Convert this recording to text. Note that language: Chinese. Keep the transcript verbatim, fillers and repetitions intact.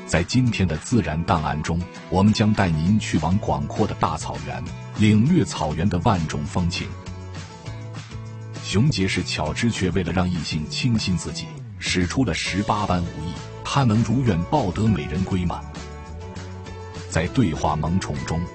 在今天的自然档案中，我们将带您去往广阔的大草原，领略草原的万种风情。熊杰是巧之却为了让异性倾心自己，使出了十八般武艺，他能如愿抱得美人归吗？在对话萌宠中，